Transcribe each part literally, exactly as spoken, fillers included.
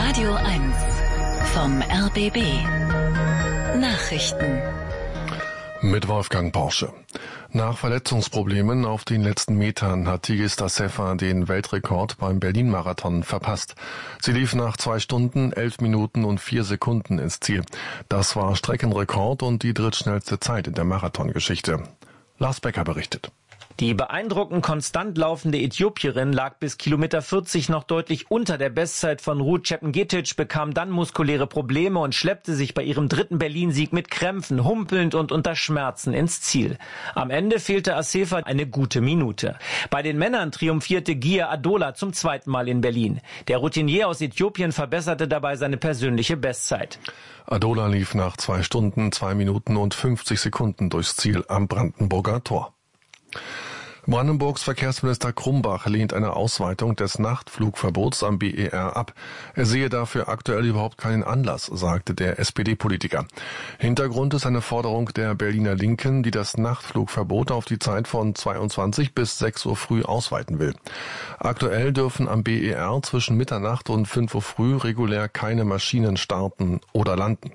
Radio eins vom R B B. Nachrichten. Mit Wolfgang Porsche. Nach Verletzungsproblemen auf den letzten Metern hat Tigis Assefa den Weltrekord beim Berlin-Marathon verpasst. Sie lief nach zwei Stunden, elf Minuten und vier Sekunden ins Ziel. Das war Streckenrekord und die drittschnellste Zeit in der Marathongeschichte. Lars Becker berichtet. Die beeindruckend konstant laufende Äthiopierin lag bis Kilometer vierzig noch deutlich unter der Bestzeit von Ruth Chepngetich, bekam dann muskuläre Probleme und schleppte sich bei ihrem dritten Berlin-Sieg mit Krämpfen, humpelnd und unter Schmerzen ins Ziel. Am Ende fehlte Assefa eine gute Minute. Bei den Männern triumphierte Gia Adola zum zweiten Mal in Berlin. Der Routinier aus Äthiopien verbesserte dabei seine persönliche Bestzeit. Adola lief nach zwei Stunden, zwei Minuten und fünfzig Sekunden durchs Ziel am Brandenburger Tor. Brandenburgs Verkehrsminister Krumbach lehnt eine Ausweitung des Nachtflugverbots am B E R ab. Er sehe dafür aktuell überhaupt keinen Anlass, sagte der S P D-Politiker. Hintergrund ist eine Forderung der Berliner Linken, die das Nachtflugverbot auf die Zeit von zweiundzwanzig bis sechs Uhr früh ausweiten will. Aktuell dürfen am B E R zwischen Mitternacht und fünf Uhr früh regulär keine Maschinen starten oder landen.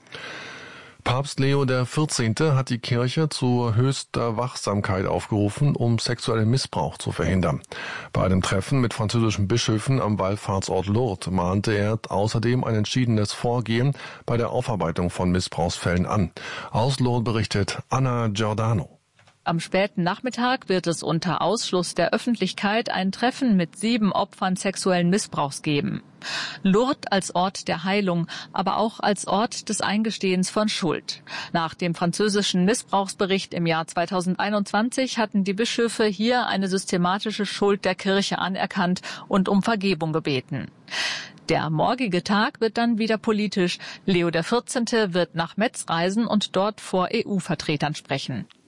Papst Leo der vierzehnte hat die Kirche zu höchster Wachsamkeit aufgerufen, um sexuellen Missbrauch zu verhindern. Bei einem Treffen mit französischen Bischöfen am Wallfahrtsort Lourdes mahnte er außerdem ein entschiedenes Vorgehen bei der Aufarbeitung von Missbrauchsfällen an. Aus Lourdes berichtet Anna Giordano. Am späten Nachmittag wird es unter Ausschluss der Öffentlichkeit ein Treffen mit sieben Opfern sexuellen Missbrauchs geben. Lourdes als Ort der Heilung, aber auch als Ort des Eingestehens von Schuld. Nach dem französischen Missbrauchsbericht im Jahr zweitausendeinundzwanzig hatten die Bischöfe hier eine systematische Schuld der Kirche anerkannt und um Vergebung gebeten. Der morgige Tag wird dann wieder politisch. Leo der vierzehnte wird nach Metz reisen und dort vor E U-Vertretern sprechen.